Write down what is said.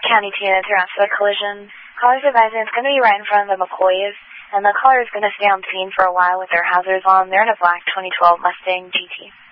County 2, it's around for the collision. Caller's advising it's going to be right in front of the McCoys, and the caller is going to stay on scene for a while with their hazards on. They're in a black 2012 Mustang GT.